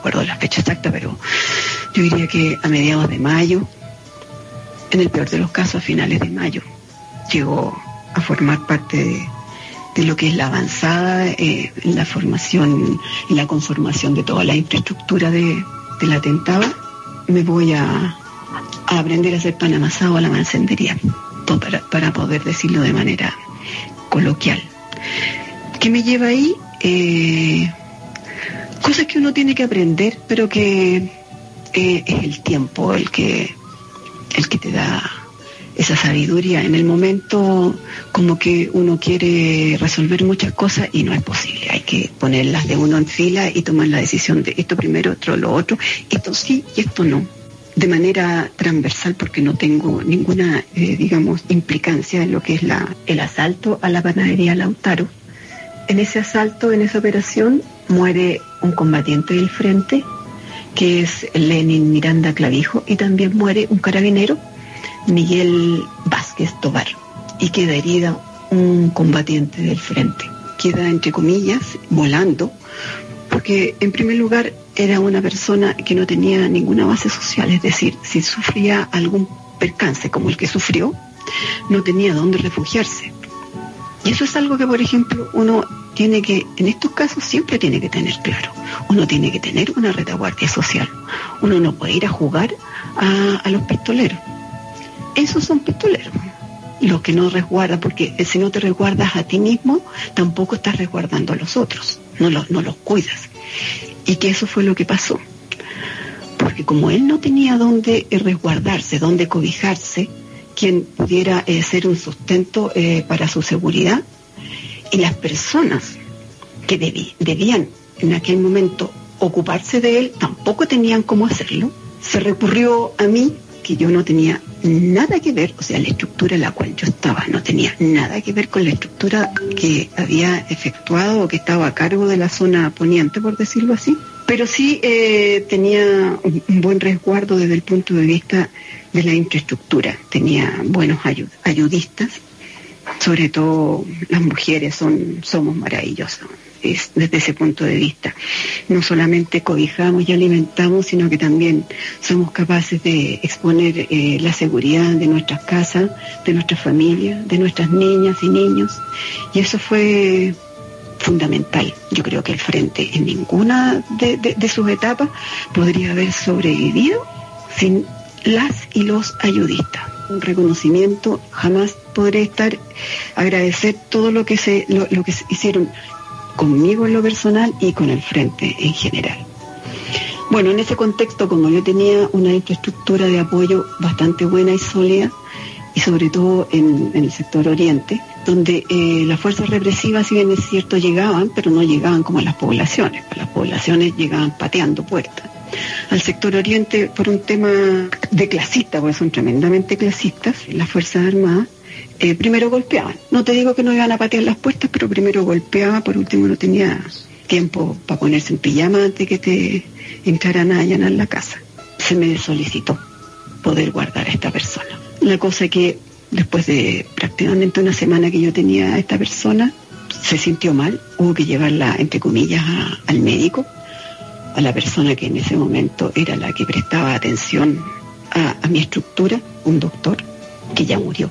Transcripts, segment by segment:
recuerdo la fecha exacta, pero yo diría que a mediados de mayo, en el peor de los casos a finales de mayo, llegó a formar parte de lo que es la avanzada en la formación y la conformación de toda la infraestructura del atentado. Me voy a aprender a hacer pan amasado a la mancendería, para poder decirlo de manera coloquial. ¿Qué me lleva ahí? Cosas que uno tiene que aprender, pero que es el tiempo el que te da esa sabiduría. En el momento como que uno quiere resolver muchas cosas y no es posible. Hay que ponerlas de uno en fila y tomar la decisión de esto primero, otro lo otro, esto sí y esto no, de manera transversal, porque no tengo ninguna, implicancia en lo que es el asalto a la panadería Lautaro. En ese asalto, en esa operación, muere un combatiente del frente, que es Lenin Miranda Clavijo, y también muere un carabinero, Miguel Vázquez Tobar, y queda herida un combatiente del frente. Queda, entre comillas, volando, porque en primer lugar era una persona que no tenía ninguna base social, es decir, si sufría algún percance como el que sufrió, no tenía dónde refugiarse. Y eso es algo que, por ejemplo, uno tiene que, en estos casos siempre tiene que tener claro. Uno tiene que tener una retaguardia social. Uno no puede ir a jugar a los pistoleros. Esos son pistoleros, los que no resguardan, porque si no te resguardas a ti mismo, tampoco estás resguardando a los otros, no los cuidas. Y que eso fue lo que pasó. Porque como él no tenía dónde resguardarse, dónde cobijarse, quien pudiera ser un sustento para su seguridad, y las personas que debían en aquel momento ocuparse de él tampoco tenían cómo hacerlo, se recurrió a mí, que yo no tenía nada que ver, o sea, la estructura en la cual yo estaba no tenía nada que ver con la estructura que había efectuado o que estaba a cargo de la zona poniente, por decirlo así, pero sí tenía un buen resguardo desde el punto de vista de la infraestructura, tenía buenos ayudistas, sobre todo las mujeres somos maravillosas. Desde ese punto de vista, no solamente cobijamos y alimentamos, sino que también somos capaces de exponer la seguridad de nuestras casas, de nuestras familias, de nuestras niñas y niños, y eso fue fundamental. Yo creo que el frente en ninguna de sus etapas podría haber sobrevivido sin las y los ayudistas. Un reconocimiento, jamás podré agradecer todo lo que se hicieron conmigo en lo personal y con el frente en general. Bueno, en ese contexto, como yo tenía una infraestructura de apoyo bastante buena y sólida, y sobre todo en el sector oriente, donde las fuerzas represivas, si bien es cierto, llegaban, pero no llegaban como a las poblaciones. Las poblaciones llegaban pateando puertas. Al sector oriente, por un tema de clasistas, porque son tremendamente clasistas, las Fuerzas Armadas, primero golpeaban. No te digo que no iban a patear las puertas, pero primero golpeaba. Por último, no tenía tiempo para ponerse en pijama antes que te entraran a allanar la casa. Se me solicitó poder guardar a esta persona. La cosa que después de prácticamente una semana que yo tenía a esta persona, se sintió mal, hubo que llevarla, entre comillas, al médico, a la persona que en ese momento era la que prestaba atención a mi estructura, un doctor que ya murió.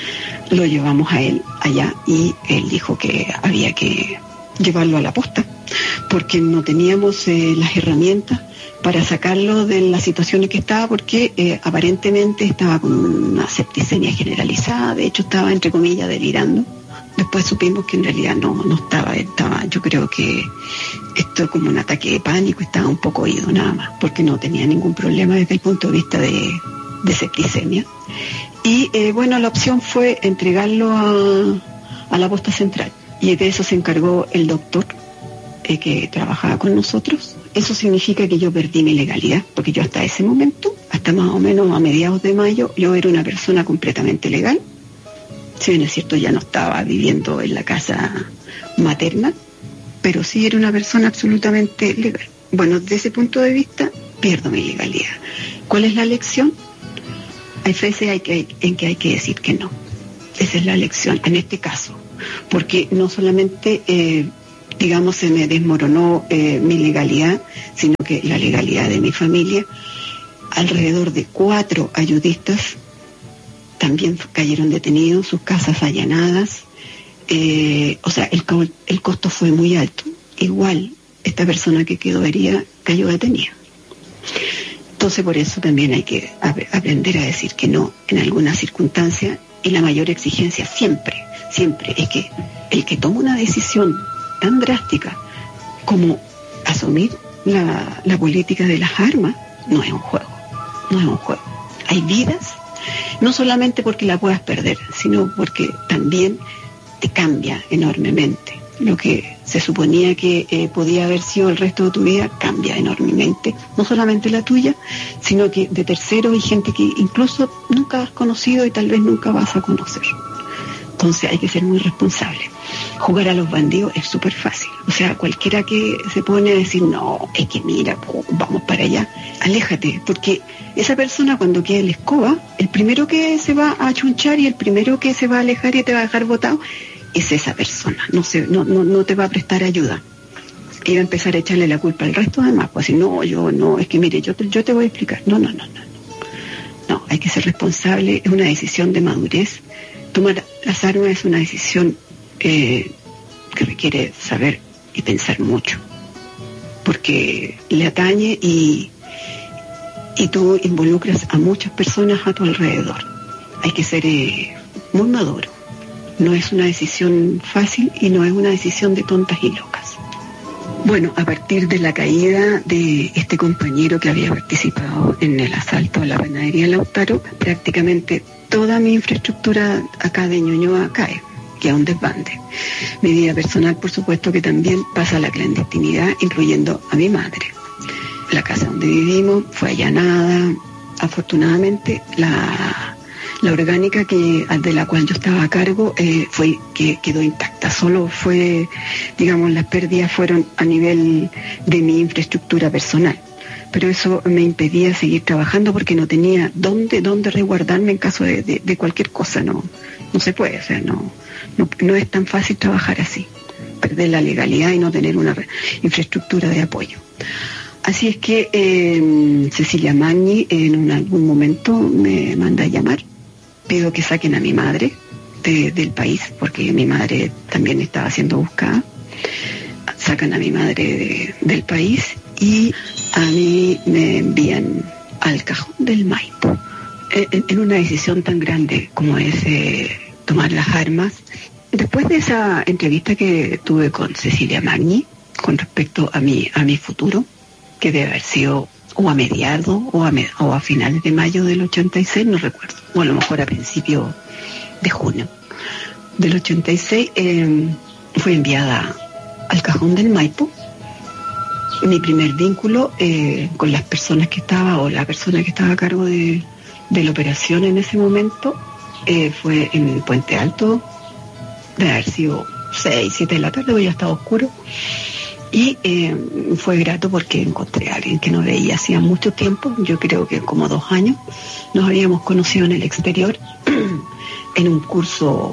Lo llevamos a él allá y él dijo que había que llevarlo a la posta porque no teníamos las herramientas para sacarlo de la situación en que estaba, porque aparentemente estaba con una septicemia generalizada, de hecho estaba, entre comillas, delirando. Después supimos que en realidad no estaba, yo creo que esto como un ataque de pánico, estaba un poco oído nada más, porque no tenía ningún problema desde el punto de vista de septicemia. Y bueno, la opción fue entregarlo a la posta central, y de eso se encargó el doctor que trabajaba con nosotros. Eso significa que yo perdí mi legalidad, porque yo hasta ese momento, hasta más o menos a mediados de mayo, yo era una persona completamente legal. Si bien es cierto, ya no estaba viviendo en la casa materna, pero sí era una persona absolutamente legal. Bueno, desde ese punto de vista, pierdo mi legalidad. ¿Cuál es la lección? Hay veces en que hay que decir que no. Esa es la lección en este caso, porque no solamente digamos, se me desmoronó mi legalidad, sino que la legalidad de mi familia. Alrededor de 4 ayudistas también cayeron detenidos, sus casas allanadas. O sea, el costo fue muy alto. Igual, esta persona que quedó herida cayó detenida. Entonces, por eso también hay que aprender a decir que no en algunas circunstancias, y la mayor exigencia siempre es que el que toma una decisión tan drástica como asumir la política de las armas no es un juego. Hay vidas, no solamente porque la puedas perder, sino porque también te cambia enormemente. Lo que se suponía que podía haber sido el resto de tu vida cambia enormemente, no solamente la tuya, sino que de terceros y gente que incluso nunca has conocido y tal vez nunca vas a conocer. Entonces hay que ser muy responsable. Jugar a los bandidos es súper fácil. O sea, cualquiera que se pone a decir, no, es que mira, vamos para allá, aléjate, porque esa persona cuando quede en la escoba, el primero que se va a achunchar y el primero que se va a alejar y te va a dejar botado, es esa persona, no te va a prestar ayuda. Y va a empezar a echarle la culpa al resto además, pues decir, es que mire, yo te voy a explicar. No, hay que ser responsable, es una decisión de madurez. Tomar las armas es una decisión que requiere saber y pensar mucho, porque le atañe y tú involucras a muchas personas a tu alrededor. Hay que ser muy maduro. No es una decisión fácil y no es una decisión de tontas y locas. Bueno, a partir de la caída de este compañero que había participado en el asalto a la panadería Lautaro, prácticamente toda mi infraestructura acá de Ñuñoa cae, queda un desbande. Mi vida personal, por supuesto, que también pasa a la clandestinidad, incluyendo a mi madre. La casa donde vivimos fue allanada. Afortunadamente, la orgánica de la cual yo estaba a cargo quedó intacta. Solo fue, digamos, las pérdidas fueron a nivel de mi infraestructura personal. Pero eso me impedía seguir trabajando porque no tenía dónde resguardarme en caso de cualquier cosa. No se puede, o sea, no es tan fácil trabajar así. Perder la legalidad y no tener una infraestructura de apoyo. Así es que Cecilia Magni en algún momento me manda a llamar. Pido que saquen a mi madre del país, porque mi madre también estaba siendo buscada. Sacan a mi madre del país y a mí me envían al cajón del Maipo. En una decisión tan grande como es tomar las armas. Después de esa entrevista que tuve con Cecilia Magni con respecto a mi futuro, que debe haber sido o a mediados o a finales de mayo del 86, no recuerdo, o a lo mejor a principios de junio del 86, fui enviada al cajón del Maipo. Mi primer vínculo con las personas que estaba, o la persona que estaba a cargo de la operación en ese momento, fue en Puente Alto. Debe haber sido 6, 7 de la tarde, hoy ya estaba oscuro. Y fue grato porque encontré a alguien que no veía hacía mucho tiempo, yo creo que como 2 años. Nos habíamos conocido en el exterior, en un curso.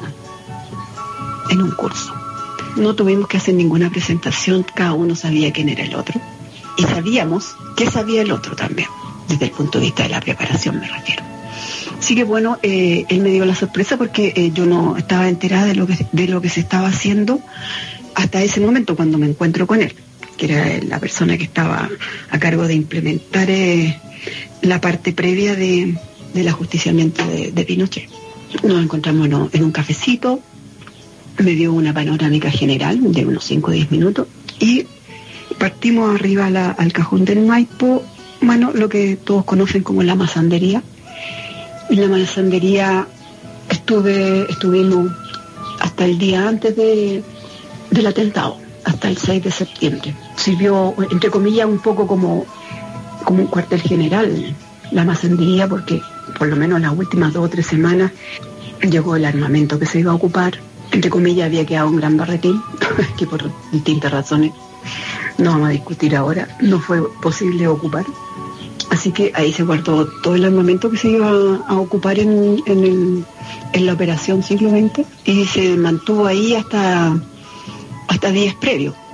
No tuvimos que hacer ninguna presentación, cada uno sabía quién era el otro. Y sabíamos qué sabía el otro también, desde el punto de vista de la preparación me refiero. Así que bueno, él me dio la sorpresa porque yo no estaba enterada de lo que se estaba haciendo hasta ese momento cuando me encuentro con él, que era la persona que estaba a cargo de implementar la parte previa del ajusticiamiento de Pinochet. Nos encontramos en un cafecito, me dio una panorámica general de unos 5 o 10 minutos y partimos arriba al cajón del Maipo, bueno, lo que todos conocen como la masandería. En la masandería estuvimos hasta el día antes del atentado, hasta el 6 de septiembre. Sirvió, entre comillas, un poco como un cuartel general la masandería, porque por lo menos las últimas 2 o 3 semanas llegó el armamento que se iba a ocupar. Entre comillas, había quedado un gran barretín, que por distintas razones, no vamos a discutir ahora, no fue posible ocupar. Así que ahí se guardó todo el armamento que se iba a ocupar en la operación siglo XX y se mantuvo ahí hasta días previos.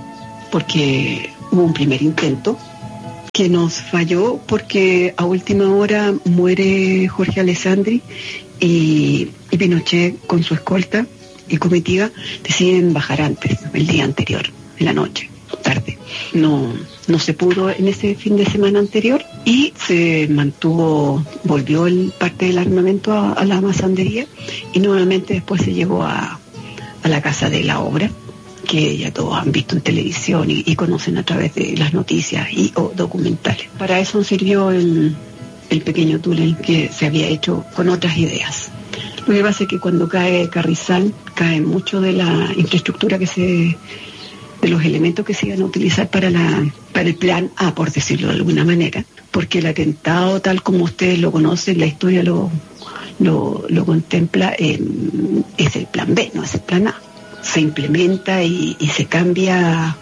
porque hubo un primer intento que nos falló porque a última hora muere Jorge Alessandri y Pinochet con su escolta y comitiva deciden bajar antes, el día anterior, en la noche, tarde. No se pudo en ese fin de semana anterior y se mantuvo, volvió parte del armamento a la masandería y nuevamente después se llevó a la Casa de la Obra, que ya todos han visto en televisión y conocen a través de las noticias o documentales. Para eso sirvió el pequeño túnel que se había hecho con otras ideas. Lo que pasa es que cuando cae Carrizal, cae mucho de la infraestructura de los elementos que se iban a utilizar para el plan A, por decirlo de alguna manera, porque el atentado, tal como ustedes lo conocen, la historia lo contempla, es el plan B, no es el plan A. Se implementa y se cambia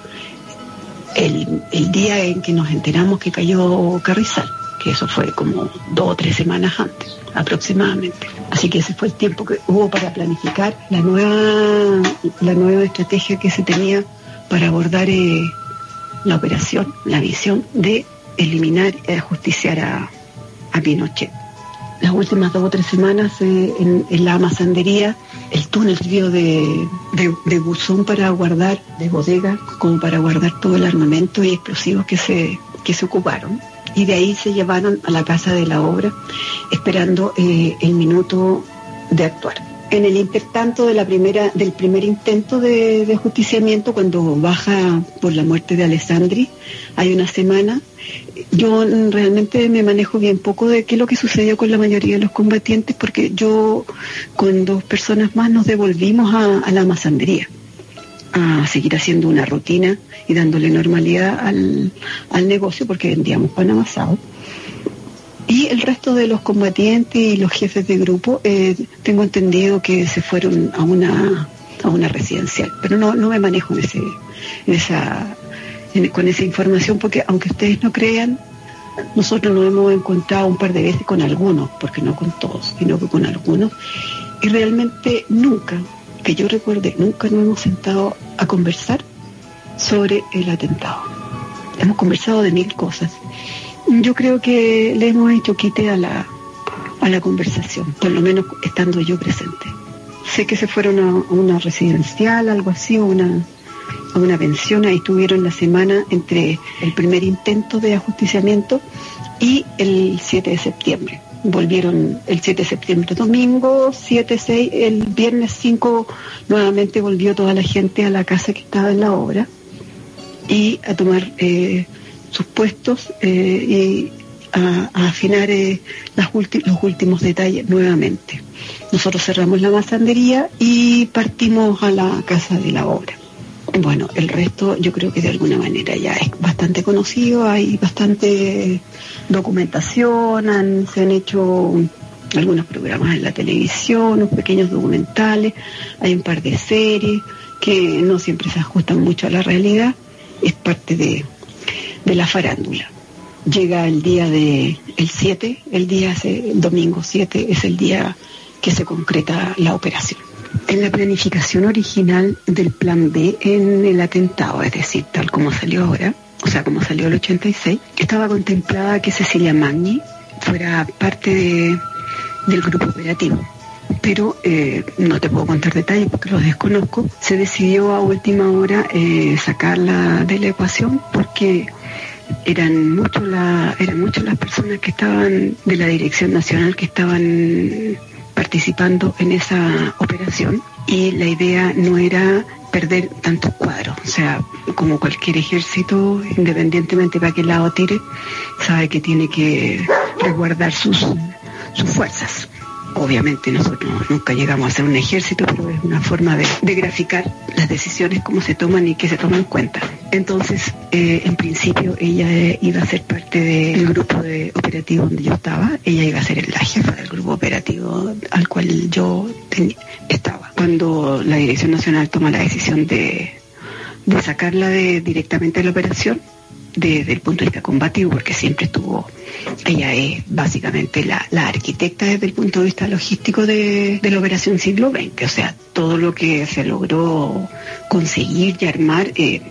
el día en que nos enteramos que cayó Carrizal, que eso fue como 2 o 3 semanas antes aproximadamente. Así que ese fue el tiempo que hubo para planificar la nueva estrategia que se tenía para abordar la operación, la visión de eliminar y ajusticiar a Pinochet. Las últimas 2 o 3 semanas en la masandería, el túnel sirvió de buzón para guardar, de bodega, como para guardar todo el armamento y explosivos que se ocuparon. Y de ahí se llevaron a la Casa de la Obra, esperando el minuto de actuar. En el intertanto del primer intento de ajusticiamiento, cuando baja por la muerte de Alessandri, hay una semana. Yo realmente me manejo bien poco de qué es lo que sucedió con la mayoría de los combatientes, porque yo con 2 personas más nos devolvimos a la masandería a seguir haciendo una rutina y dándole normalidad al negocio, porque vendíamos pan amasado. Y el resto de los combatientes y los jefes de grupo, tengo entendido que se fueron a una residencial, pero no me manejo con esa información, porque aunque ustedes no crean, nosotros nos hemos encontrado un par de veces con algunos, porque no con todos, sino que con algunos, y realmente nunca, que yo recuerde, nunca nos hemos sentado a conversar sobre el atentado. Hemos conversado de 1000 cosas. Yo creo que le hemos hecho quite a la conversación, por lo menos estando yo presente. Sé que se fueron a una residencial, algo así, a una pensión. Ahí estuvieron la semana entre el primer intento de ajusticiamiento y el 7 de septiembre. Volvieron el 7 de septiembre, domingo, 7, 6, el viernes 5 nuevamente volvió toda la gente a la casa que estaba en la obra y a tomar sus puestos y a afinar los últimos detalles nuevamente. Nosotros cerramos la masandería y partimos a la casa de la obra. Bueno, el resto yo creo que de alguna manera ya es bastante conocido, hay bastante documentación, se han hecho algunos programas en la televisión, unos pequeños documentales, hay un par de series que no siempre se ajustan mucho a la realidad, es parte de la farándula. Llega el día el 7, el domingo 7 es el día que se concreta la operación. En la planificación original del plan B en el atentado, es decir, tal como salió ahora, o sea, como salió el 86, estaba contemplada que Cecilia Magni fuera parte del grupo operativo. Pero no te puedo contar detalles porque los desconozco. Se decidió a última hora sacarla de la ecuación porque eran muchas las personas que estaban de la Dirección Nacional que estaban participando en esa operación y la idea no era perder tantos cuadros, o sea, como cualquier ejército, independientemente para qué lado tire, sabe que tiene que resguardar sus fuerzas. Obviamente nosotros nunca llegamos a ser un ejército, pero es una forma de graficar las decisiones, cómo se toman y qué se toman en cuenta. Entonces, en principio, ella iba a ser parte del grupo operativo donde yo estaba. Ella iba a ser la jefa del grupo operativo al cual yo estaba. Cuando la Dirección Nacional toma la decisión de sacarla directamente de la operación, desde el punto de vista combativo, porque siempre ella es básicamente la arquitecta desde el punto de vista logístico de la operación siglo XX, o sea, todo lo que se logró conseguir y armar,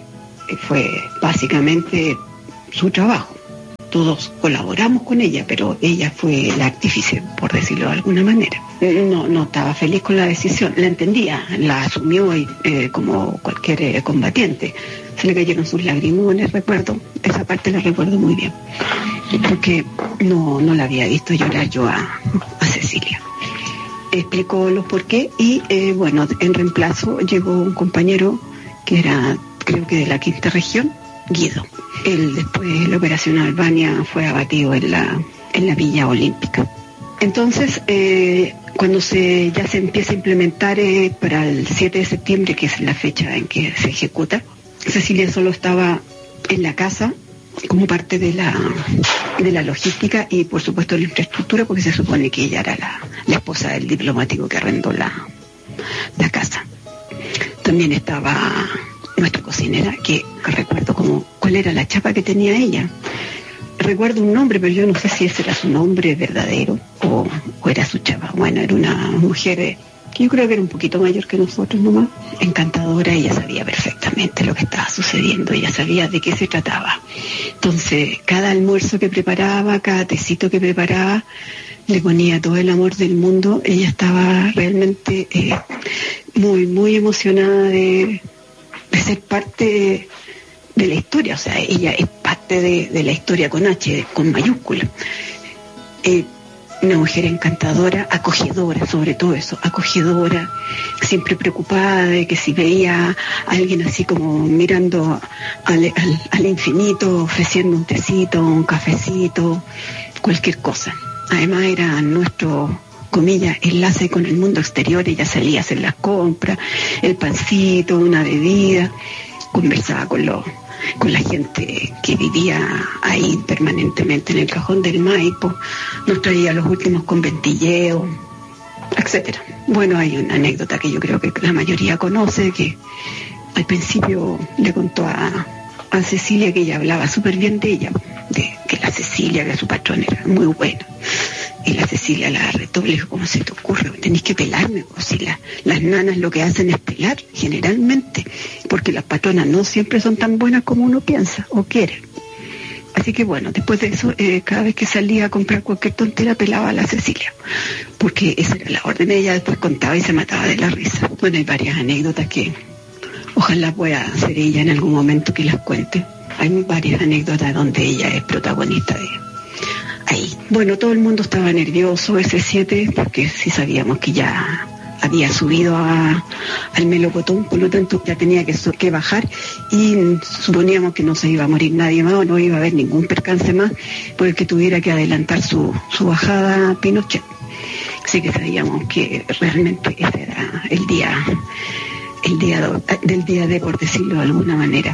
fue básicamente su trabajo. Todos colaboramos con ella, pero ella fue la artífice, por decirlo de alguna manera. No estaba feliz con la decisión, la entendía, la asumió como cualquier combatiente. Se le cayeron sus lagrimones, recuerdo, esa parte la recuerdo muy bien, porque no la había visto llorar yo a Cecilia. Explicó los por qué y en reemplazo llegó un compañero que era, creo que de la 5ª región, Guido. Él después de la operación Albania fue abatido en la Villa Olímpica. Entonces, cuando ya se empieza a implementar para el 7 de septiembre, que es la fecha en que se ejecuta, Cecilia solo estaba en la casa como parte de la logística y por supuesto de la infraestructura, porque se supone que ella era la esposa del diplomático que arrendó la casa. También estaba nuestra cocinera, que recuerdo cuál era la chapa que tenía ella. Recuerdo un nombre, pero yo no sé si ese era su nombre verdadero o era su chapa. Bueno, era una mujer que yo creo que era un poquito mayor que nosotros nomás, encantadora. Ella sabía perfectamente lo que estaba sucediendo, ella sabía de qué se trataba. Entonces, cada almuerzo que preparaba, cada tecito que preparaba, le ponía todo el amor del mundo. Ella estaba realmente muy, muy emocionada de ser parte de la historia. O sea, ella es parte de la historia con H, con mayúscula. Una mujer encantadora, acogedora, sobre todo eso, acogedora, siempre preocupada de que si veía a alguien así como mirando al infinito, ofreciendo un tecito, un cafecito, cualquier cosa. Además era nuestro, comillas, enlace con el mundo exterior. Ella salía a hacer las compras, el pancito, una bebida, conversaba con la gente que vivía ahí permanentemente en el cajón del Maipo, nos traía los últimos conventilleos, etcétera. Bueno, hay una anécdota que yo creo que la mayoría conoce, que al principio le contó a Cecilia que ella hablaba súper bien de ella, de que la Cecilia, que su patrón era muy buena. Y la Cecilia la retó, le dijo, ¿cómo se te ocurre? Tenés que pelarme, pues si las nanas lo que hacen es pelar, generalmente, porque las patronas no siempre son tan buenas como uno piensa o quiere. Así que bueno, después de eso, cada vez que salía a comprar cualquier tontera, pelaba a la Cecilia, porque esa era la orden. Ella después contaba y se mataba de la risa. Bueno, hay varias anécdotas que ojalá pueda ser ella en algún momento que las cuente. Hay varias anécdotas donde ella es protagonista de ahí. Bueno, todo el mundo estaba nervioso ese 7, porque sí sabíamos que ya había subido al melocotón, por lo tanto ya tenía que bajar y suponíamos que no se iba a morir nadie más o no iba a haber ningún percance más por el que tuviera que adelantar su bajada a Pinochet. Así que sabíamos que realmente ese era el día del día D, por decirlo de alguna manera.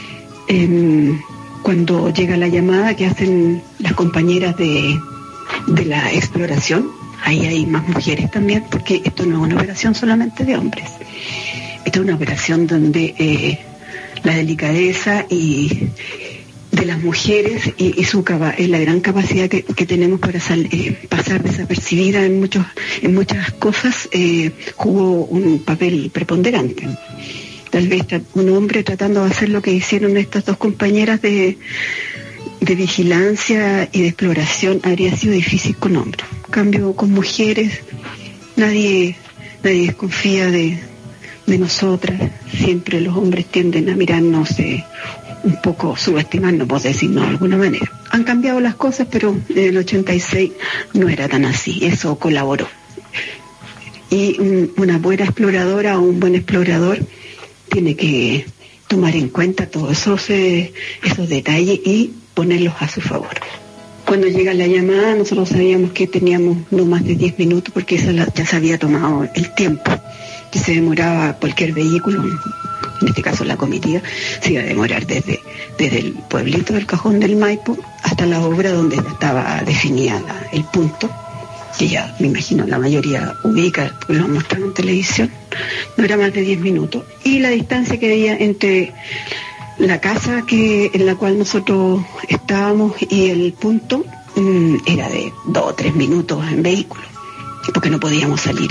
Cuando llega la llamada que hacen las compañeras de la exploración, ahí hay más mujeres también, porque esto no es una operación solamente de hombres. Esta es una operación donde la delicadeza y de las mujeres y la gran capacidad que tenemos para pasar desapercibida en muchas cosas jugó un papel preponderante. Tal vez un hombre tratando de hacer lo que hicieron estas dos compañeras de vigilancia y de exploración habría sido difícil con hombres. En cambio, con mujeres, nadie desconfía de nosotras. Siempre los hombres tienden a mirarnos un poco, subestimarnos, por decirlo de alguna manera. Han cambiado las cosas, pero en el 86 no era tan así. Eso colaboró. Y una buena exploradora o un buen explorador tiene que tomar en cuenta todos esos detalles y ponerlos a su favor. Cuando llega la llamada, nosotros sabíamos que teníamos no más de 10 minutos, porque ya se había tomado el tiempo que se demoraba cualquier vehículo, en este caso la comitiva, se iba a demorar desde el pueblito del Cajón del Maipo hasta la obra donde ya estaba definida el punto, que ya me imagino la mayoría ubica, porque lo mostraron en televisión. No era más de 10 minutos. Y la distancia que había entre la casa en la cual nosotros estábamos y el punto era de 2 o 3 minutos en vehículo. porque no podíamos salir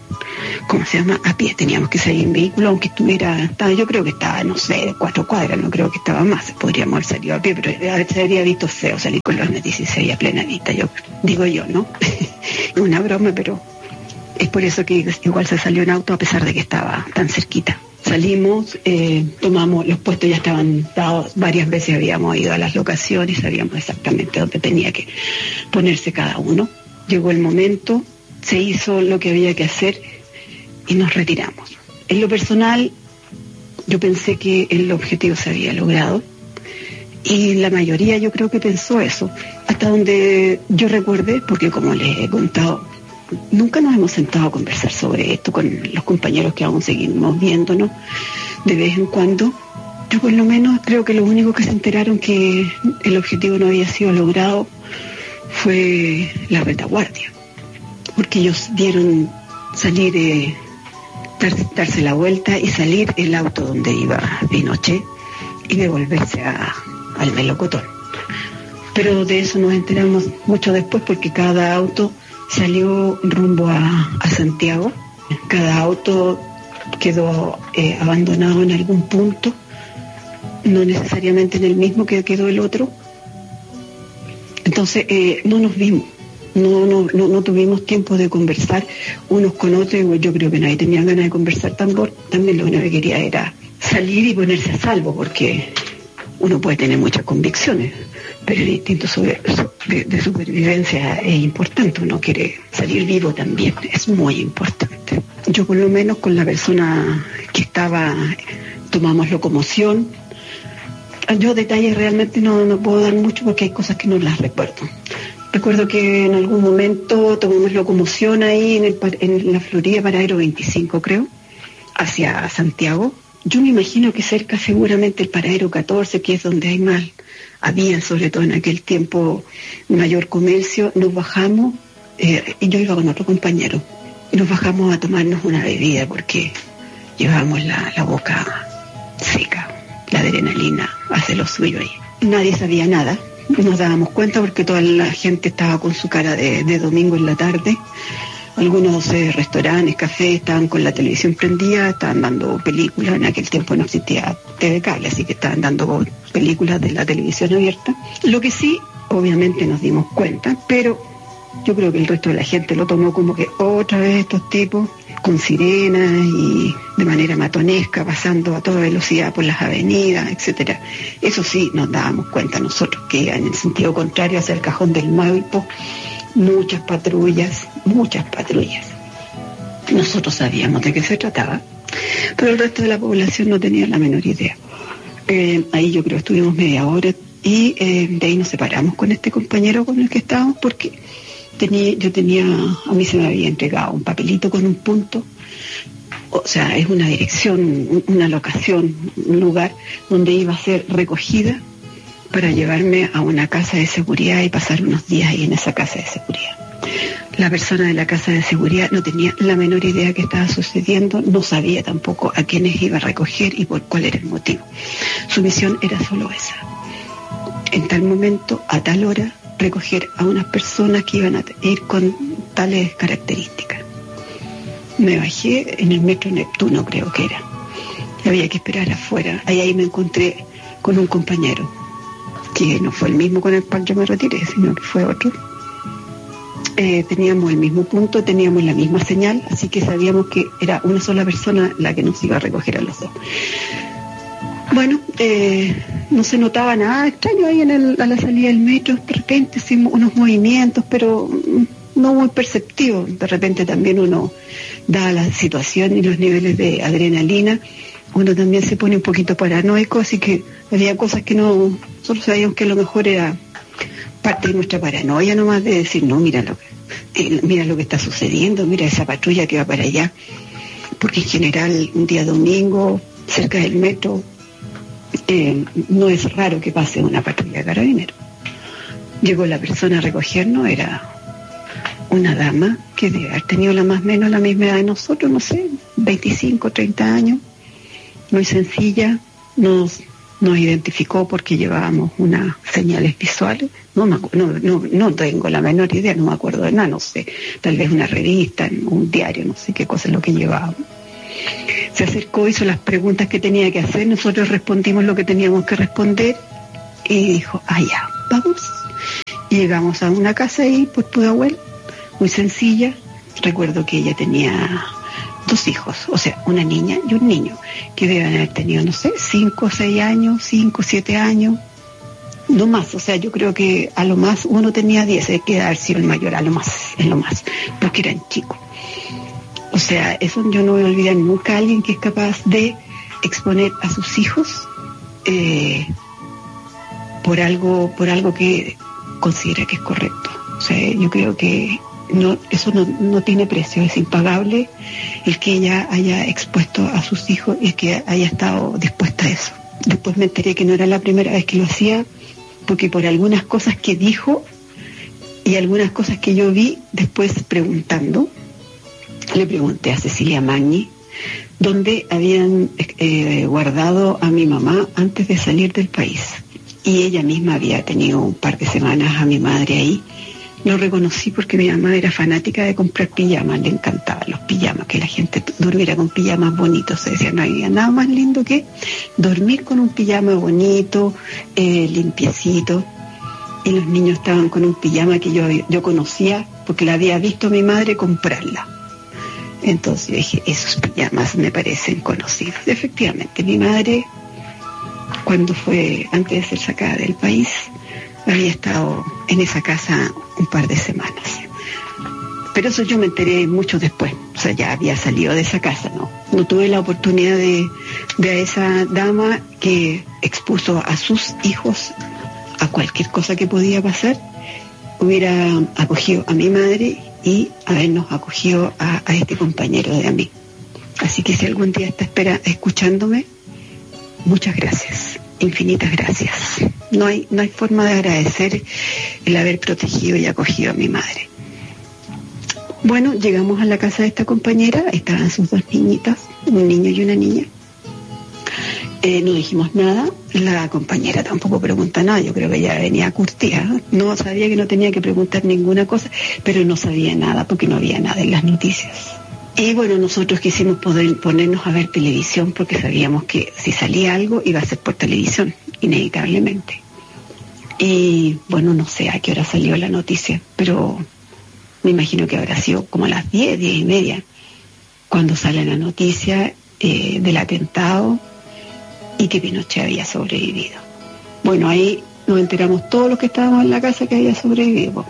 a pie, teníamos que salir en vehículo, aunque yo creo que estaba, no sé, 4 cuadras, no creo que estaba más, podríamos haber salido a pie, pero se habría visto feo salir con los 16 a plena vista, digo yo, ¿no? Una broma, pero es por eso que igual se salió en auto a pesar de que estaba tan cerquita. Salimos, tomamos, los puestos ya estaban dados, varias veces habíamos ido a las locaciones, sabíamos exactamente dónde tenía que ponerse cada uno. Llegó el momento, se hizo lo que había que hacer y nos retiramos. En lo personal, yo pensé que el objetivo se había logrado y la mayoría yo creo que pensó eso. Hasta donde yo recuerde, porque como les he contado, nunca nos hemos sentado a conversar sobre esto con los compañeros que aún seguimos viéndonos de vez en cuando. Yo por lo menos creo que lo único que se enteraron que el objetivo no había sido logrado fue la retaguardia, porque ellos vieron salir, darse la vuelta y salir el auto donde iba Pinochet y devolverse al melocotón. Pero de eso nos enteramos mucho después, porque cada auto salió rumbo a Santiago. Cada auto quedó abandonado en algún punto, no necesariamente en el mismo que quedó el otro. Entonces no nos vimos, no tuvimos tiempo de conversar unos con otros, y yo creo que nadie tenía ganas de conversar también lo único que quería era salir y ponerse a salvo, porque uno puede tener muchas convicciones, pero el instinto de supervivencia es importante, uno quiere salir vivo también, es muy importante. Yo por lo menos con la persona que estaba, tomamos locomoción. Yo detalles realmente no puedo dar mucho porque hay cosas que no las recuerdo. Recuerdo que en algún momento tomamos locomoción ahí en la Florida, paradero 25 creo, hacia Santiago. Yo me imagino que cerca seguramente el paradero 14, que es donde había sobre todo en aquel tiempo mayor comercio. Nos bajamos, y yo iba con otro compañero, y nos bajamos a tomarnos una bebida porque llevábamos la boca seca, la adrenalina hace lo suyo ahí. Nadie sabía nada, nos dábamos cuenta porque toda la gente estaba con su cara de domingo en la tarde. Algunos restaurantes, cafés estaban con la televisión prendida, estaban dando películas. En aquel tiempo no existía TV cable, así que estaban dando películas de la televisión abierta. Lo que sí, obviamente nos dimos cuenta, pero yo creo que el resto de la gente lo tomó como que otra vez estos tipos con sirenas y de manera matonesca, pasando a toda velocidad por las avenidas, etcétera. Eso sí, nos dábamos cuenta nosotros que iban en el sentido contrario hacia el Cajón del Maipo. Muchas patrullas. Nosotros sabíamos de qué se trataba, pero el resto de la población no tenía la menor idea. Ahí yo creo que estuvimos media hora y de ahí nos separamos con este compañero con el que estábamos, porque a mí se me había entregado un papelito con un punto, o sea, es una dirección, una locación, un lugar donde iba a ser recogida para llevarme a una casa de seguridad y pasar unos días ahí en esa casa de seguridad. La persona de la casa de seguridad no tenía la menor idea de qué estaba sucediendo, no sabía tampoco a quiénes iba a recoger y por cuál era el motivo. Su misión era solo esa: en tal momento, a tal hora, recoger a unas personas que iban a ir con tales características. Me bajé en el metro Neptuno, creo que era. Había que esperar afuera. Ahí me encontré con un compañero, que no fue el mismo con el cual yo me retiré, sino que fue otro. Teníamos el mismo punto, teníamos la misma señal, así que sabíamos que era una sola persona la que nos iba a recoger a los dos. Bueno, no se notaba nada extraño ahí a la salida del metro. De repente hicimos unos movimientos, pero no muy perceptivos. De repente también uno, dada la situación y los niveles de adrenalina, uno también se pone un poquito paranoico, así que había cosas que nosotros sabíamos que a lo mejor era parte de nuestra paranoia nomás, de decir, no, mira lo que está sucediendo, mira esa patrulla que va para allá, porque en general un día domingo, cerca del metro, no es raro que pase una patrulla de carabineros. Llegó la persona a recogernos, era una dama que debe haber tenido la misma edad de nosotros, no sé, 25, 30 años, muy sencilla, nos nos identificó porque llevábamos unas señales visuales. No tengo la menor idea, no me acuerdo de nada, no sé, tal vez una revista, un diario, no sé qué cosa es lo que llevábamos. Se acercó, hizo las preguntas que tenía que hacer, nosotros respondimos lo que teníamos que responder y dijo, ya, vamos. Y llegamos a una casa ahí por Pudahuel, muy sencilla. Recuerdo que ella tenía 2 hijos, o sea, una niña y un niño, que deben haber tenido, no sé, 5 o 6 años, 5 o 7 años, no más. O sea, yo creo que a lo más uno tenía 10, hay que haber sido el mayor, en lo más, porque eran chicos. O sea, eso yo no voy a olvidar nunca a alguien que es capaz de exponer a sus hijos por algo que considera que es correcto. O sea, yo creo que eso no tiene precio, es impagable el que ella haya expuesto a sus hijos y que haya estado dispuesta a eso. Después me enteré que no era la primera vez que lo hacía, porque por algunas cosas que dijo y algunas cosas que yo vi después preguntando, le pregunté a Cecilia Magni dónde habían guardado a mi mamá antes de salir del país. Y ella misma había tenido un par de semanas a mi madre ahí. Lo reconocí porque mi mamá era fanática de comprar pijamas, le encantaban los pijamas, que la gente durmiera con pijamas bonitos. Se decía, no había nada más lindo que dormir con un pijama bonito, limpiecito. Y los niños estaban con un pijama que yo conocía porque la había visto mi madre comprarla. Entonces yo dije, esos pijamas me parecen conocidos. Efectivamente, mi madre, cuando fue, antes de ser sacada del país, había estado en esa casa un par de semanas. Pero eso yo me enteré mucho después. O sea, ya había salido de esa casa, no tuve la oportunidad de a esa dama que expuso a sus hijos a cualquier cosa que podía pasar, hubiera acogido a mi madre y habernos acogido a este compañero de a mí. Así que si algún día está escuchándome, muchas gracias, infinitas gracias. No hay forma de agradecer el haber protegido y acogido a mi madre. Bueno, llegamos a la casa de esta compañera, estaban sus 2 niñitas, un niño y una niña. No dijimos nada, la compañera tampoco pregunta nada, yo creo que ella venía curtida, no sabía que no tenía que preguntar ninguna cosa, pero no sabía nada porque no había nada en las noticias. Y bueno, nosotros quisimos ponernos a ver televisión porque sabíamos que si salía algo iba a ser por televisión, inevitablemente. Y bueno, no sé a qué hora salió la noticia, pero me imagino que habrá sido como a las 10:30, cuando sale la noticia del atentado y que Pinochet había sobrevivido. Bueno, ahí nos enteramos todos los que estábamos en la casa que había sobrevivido.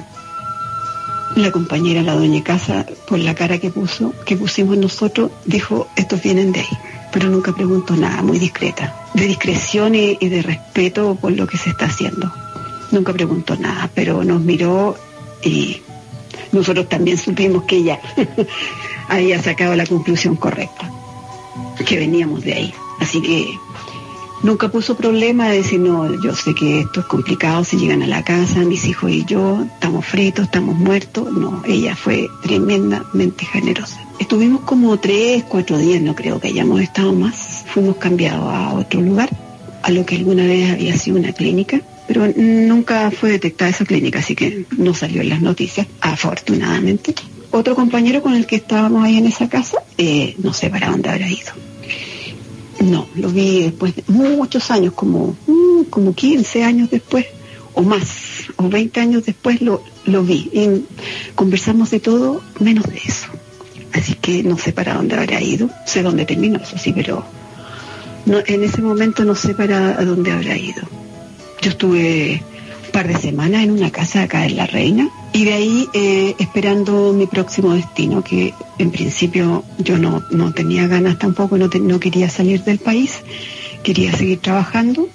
La compañera, la dueña de casa, por la cara que pusimos nosotros, dijo, estos vienen de ahí, pero nunca preguntó nada, muy discreta, de discreción y de respeto por lo que se está haciendo. Nunca preguntó nada, pero nos miró y nosotros también supimos que ella había sacado la conclusión correcta, que veníamos de ahí. Así que nunca puso problema de decir, no, yo sé que esto es complicado, si llegan a la casa, mis hijos y yo, estamos fritos, estamos muertos. No, ella fue tremendamente generosa. Estuvimos como 3-4 días, no creo que hayamos estado más. Fuimos cambiados a otro lugar, a lo que alguna vez había sido una clínica, pero nunca fue detectada esa clínica, así que no salió en las noticias, afortunadamente. Otro compañero con el que estábamos ahí en esa casa, no sé para dónde habrá ido. No, lo vi después de muchos años, como 15 años después, o más, o 20 años después lo vi. Y conversamos de todo, menos de eso. Así que no sé para dónde habrá ido, sé dónde terminó, eso sí, pero no, en ese momento no sé para dónde habrá ido. Yo estuve un par de semanas en una casa acá en La Reina, y de ahí esperando mi próximo destino, que en principio yo no tenía ganas tampoco, no quería salir del país, quería seguir trabajando.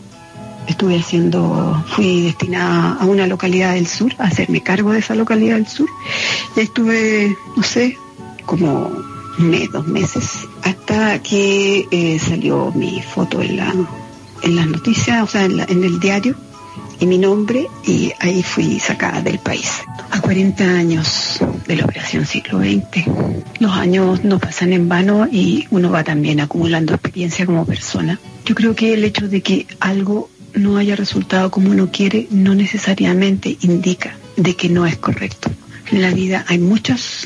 Fui destinada a una localidad del sur, a hacerme cargo de esa localidad del sur, y estuve, no sé, como 2 meses, hasta que salió mi foto en las noticias, o sea, en el diario, y mi nombre, y ahí fui sacada del país. A 40 años de la Operación Siglo XX. Los años no pasan en vano y uno va también acumulando experiencia como persona. Yo creo que el hecho de que algo no haya resultado como uno quiere no necesariamente indica de que no es correcto. En la vida hay muchas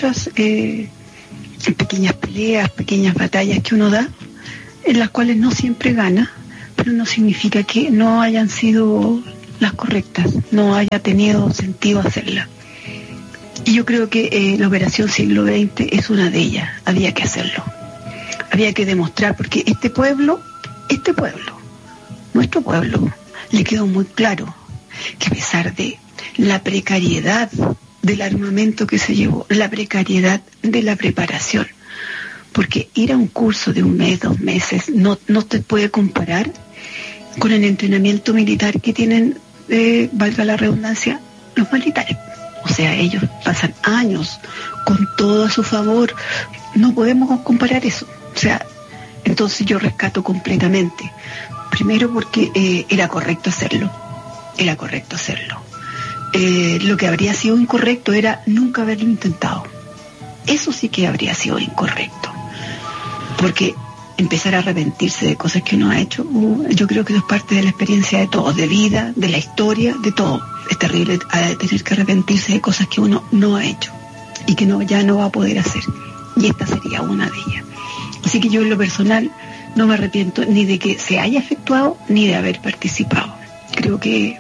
pequeñas peleas, pequeñas batallas que uno da, en las cuales no siempre gana, pero no significa que no hayan sido las correctas, no haya tenido sentido hacerlas. Y yo creo que la Operación Siglo XX es una de ellas. Había que hacerlo, había que demostrar, porque este pueblo, nuestro pueblo, le quedó muy claro que a pesar de la precariedad del armamento que se llevó, la precariedad de la preparación, porque ir a un curso de un mes, 2 meses, no te puede comparar con el entrenamiento militar que tienen, valga la redundancia, los militares. O sea, ellos pasan años con todo a su favor. No podemos comparar eso. O sea, entonces yo rescato completamente. Primero porque era correcto hacerlo. Lo que habría sido incorrecto era nunca haberlo intentado. Eso sí que habría sido incorrecto. Porque empezar a arrepentirse de cosas que uno ha hecho, yo creo que eso es parte de la experiencia de todos, de vida, de la historia, de todo. Es terrible tener que arrepentirse de cosas que uno no ha hecho y que ya no va a poder hacer. Y esta sería una de ellas. Así que yo en lo personal no me arrepiento ni de que se haya efectuado ni de haber participado. Creo que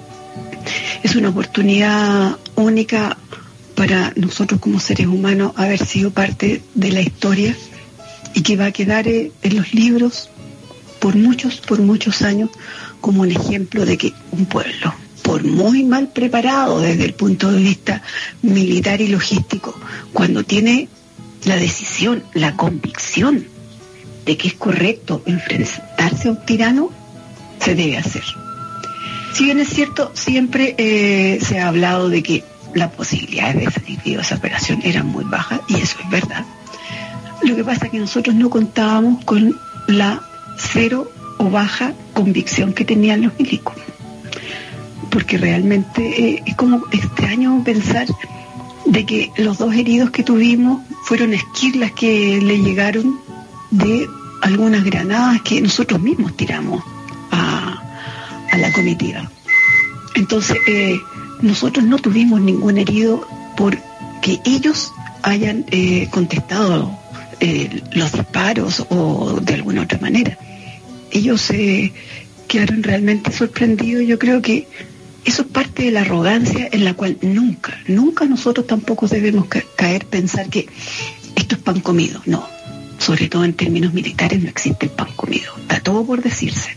es una oportunidad única para nosotros como seres humanos haber sido parte de la historia y que va a quedar en los libros por muchos años como un ejemplo de que un pueblo, por muy mal preparado desde el punto de vista militar y logístico, cuando tiene la decisión, la convicción de que es correcto enfrentarse a un tirano, se debe hacer. Si bien es cierto, siempre se ha hablado de que las posibilidades de salir vivo de esa operación eran muy bajas, y eso es verdad. Lo que pasa es que nosotros no contábamos con la cero o baja convicción que tenían los milicos. Porque realmente es como extraño pensar de que los 2 heridos que tuvimos fueron esquirlas que le llegaron de algunas granadas que nosotros mismos tiramos a la comitiva. Entonces, nosotros no tuvimos ningún herido porque ellos hayan contestado los disparos o de alguna otra manera. Ellos quedaron realmente sorprendidos. Yo creo que eso es parte de la arrogancia en la cual nunca nosotros tampoco debemos caer, pensar que esto es pan comido. No, sobre todo en términos militares no existe el pan comido. Está todo por decirse,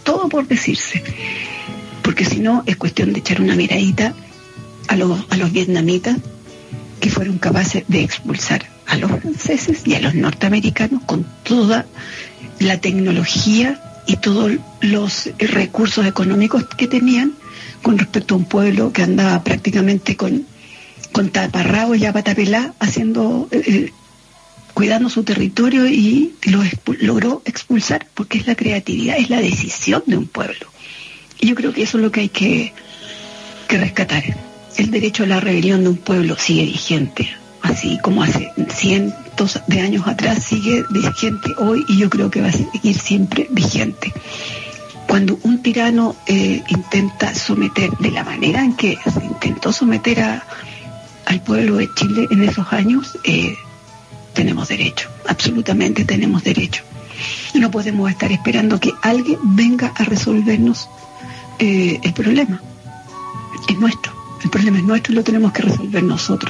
porque si no es cuestión de echar una miradita a los vietnamitas, que fueron capaces de expulsar a los franceses y a los norteamericanos con toda la tecnología y todos los recursos económicos que tenían con respecto a un pueblo que andaba prácticamente con taparrabos y a pata pelá, cuidando su territorio, y logró expulsar, porque es la creatividad, es la decisión de un pueblo. Y yo creo que eso es lo que hay que rescatar. El derecho a la rebelión de un pueblo sigue vigente, así como hace cientos de años atrás, sigue vigente hoy, y yo creo que va a seguir siempre vigente. Cuando un tirano intenta someter de la manera en que se intentó someter al pueblo de Chile en esos años, tenemos derecho, absolutamente tenemos derecho. No podemos estar esperando que alguien venga a resolvernos el problema. Es nuestro. El problema es nuestro y lo tenemos que resolver nosotros.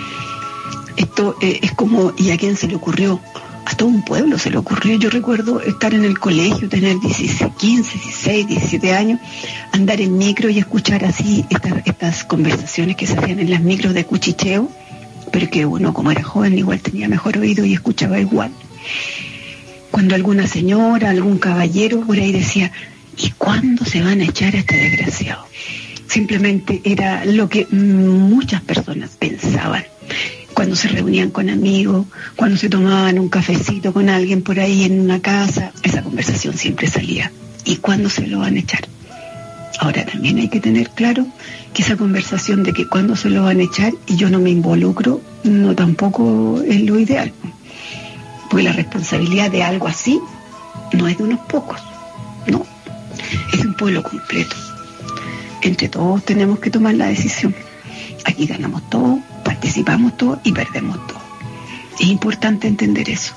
Esto es como, ¿y a quién se le ocurrió? A todo un pueblo se le ocurrió. Yo recuerdo estar en el colegio, tener 15, 16, 17 años, andar en micro y escuchar así estas conversaciones que se hacían en las micros de cuchicheo, pero que uno, como era joven, igual tenía mejor oído y escuchaba igual. Cuando alguna señora, algún caballero por ahí decía, ¿y cuándo se van a echar a este desgraciado? Simplemente era lo que muchas personas pensaban cuando se reunían con amigos, cuando se tomaban un cafecito con alguien por ahí en una casa. Esa conversación siempre salía. ¿Y cuándo se lo van a echar? Ahora también hay que tener claro que esa conversación de que cuando se lo van a echar y yo no me involucro, no tampoco es lo ideal. Porque la responsabilidad de algo así no es de unos pocos, no, es de un pueblo completo. Entre todos tenemos que tomar la decisión. Aquí ganamos todos, participamos todos y perdemos todos. Es importante entender eso.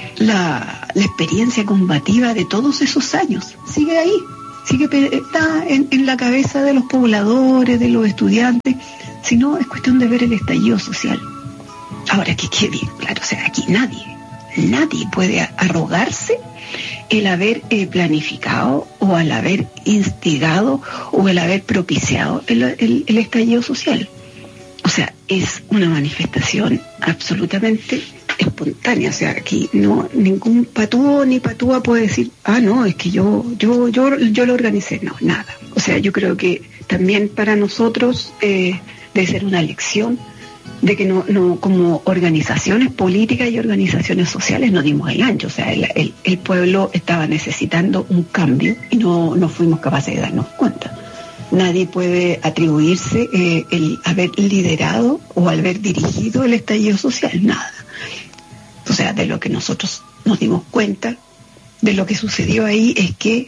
La experiencia combativa de todos esos años sigue ahí, está en la cabeza de los pobladores, de los estudiantes, sino es cuestión de ver el estallido social. Ahora que quede bien claro, o sea, aquí nadie puede arrogarse el haber planificado o el haber instigado o el haber propiciado el estallido social. O sea, es una manifestación absolutamente espontánea. O sea, aquí no ningún patúo ni patúa puede decir, no, es que yo lo organicé. No, nada. O sea, yo creo que también para nosotros debe ser una lección de que no como organizaciones políticas y organizaciones sociales no dimos el ancho. O sea, el pueblo estaba necesitando un cambio y no fuimos capaces de darnos cuenta. Nadie puede atribuirse el haber liderado o haber dirigido el estallido social, nada. O sea, de lo que nosotros nos dimos cuenta, de lo que sucedió ahí es que,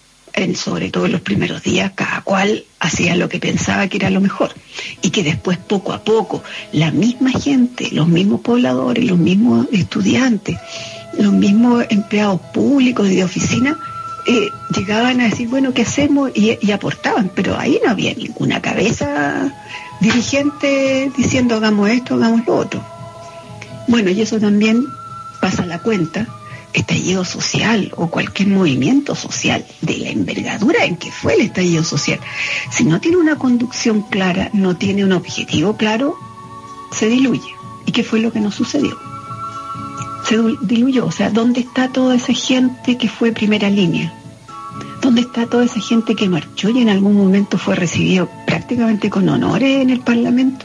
sobre todo en los primeros días, cada cual hacía lo que pensaba que era lo mejor. Y que después, poco a poco, la misma gente, los mismos pobladores, los mismos estudiantes, los mismos empleados públicos y de oficina, llegaban a decir, bueno, ¿qué hacemos? Y aportaban, pero ahí no había ninguna cabeza dirigente diciendo hagamos esto, hagamos lo otro. Bueno, y eso también pasa a la cuenta, estallido social o cualquier movimiento social de la envergadura en que fue el estallido social. Si no tiene una conducción clara, no tiene un objetivo claro, se diluye. ¿Y qué fue lo que nos sucedió? Se diluyó. O sea, ¿dónde está toda esa gente que fue primera línea? ¿Dónde está toda esa gente que marchó y en algún momento fue recibido prácticamente con honores en el Parlamento?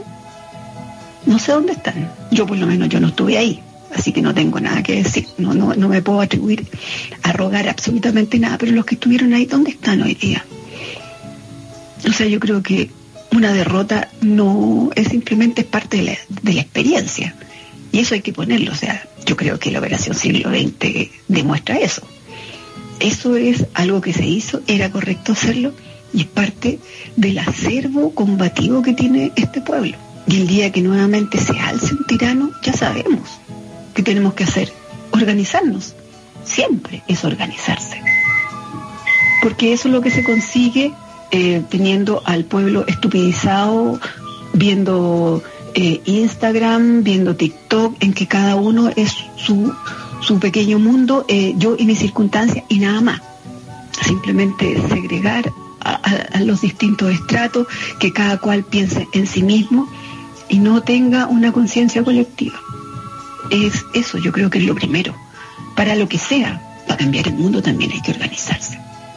No sé dónde están. Yo por lo menos yo no estuve ahí, así que no tengo nada que decir. No me puedo atribuir, arrogar absolutamente nada, pero los que estuvieron ahí, ¿dónde están hoy día? O sea, yo creo que una derrota no es simplemente es parte de la experiencia. Y eso hay que ponerlo. O sea, yo creo que la Operación Siglo XX demuestra eso. Eso es algo que se hizo, era correcto hacerlo y es parte del acervo combativo que tiene este pueblo. Y el día que nuevamente se alce un tirano, ya sabemos qué tenemos que hacer. Organizarnos. Siempre es organizarse. Porque eso es lo que se consigue teniendo al pueblo estupidizado, viendo Instagram, viendo TikTok, en que cada uno es su pequeño mundo, yo y mis circunstancias y nada más. Simplemente segregar a los distintos estratos, que cada cual piense en sí mismo y no tenga una conciencia colectiva. Es eso, yo creo que es lo primero. Para lo que sea, para cambiar el mundo también hay que organizarse.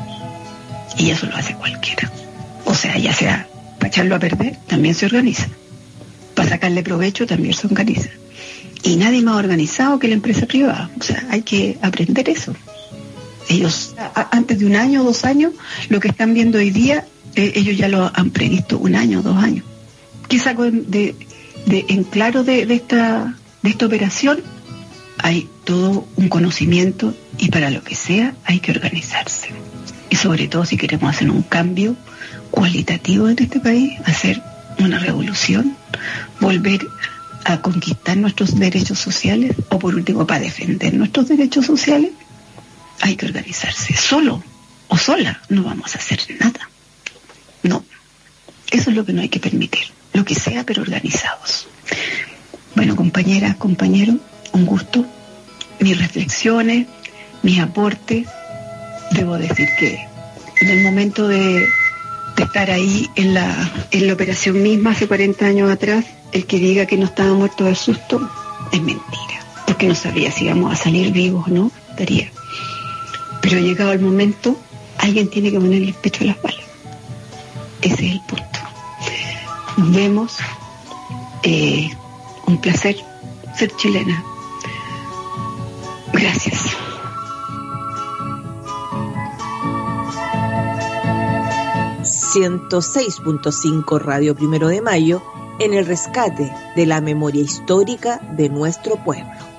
Y eso lo hace cualquiera. O sea, ya sea para echarlo a perder, también se organiza. Para sacarle provecho, también se organiza. Y nadie más organizado que la empresa privada. O sea, hay que aprender eso. Ellos, antes de 1 año, 2 años, lo que están viendo hoy día, ellos ya lo han previsto 1 año, 2 años. ¿Qué saco en claro de esta operación? Hay todo un conocimiento y para lo que sea hay que organizarse. Y sobre todo si queremos hacer un cambio cualitativo en este país, hacer una revolución, volver a conquistar nuestros derechos sociales o por último para defender nuestros derechos sociales, hay que organizarse. Solo o sola no vamos a hacer nada. No, eso es lo que no hay que permitir, lo que sea pero organizados. Bueno, compañeras, compañeros, un gusto. Mis reflexiones, mis aportes. Debo decir que en el momento de estar ahí en la operación misma hace 40 años atrás, el que diga que no estaba muerto de susto es mentira, porque no sabía si íbamos a salir vivos o no, estaría. Pero llegado el momento, alguien tiene que ponerle el pecho a las balas. Ese es el punto. Nos vemos. Un placer ser chilena. Gracias. 106.5 Radio Primero de Mayo, en el rescate de la memoria histórica de nuestro pueblo.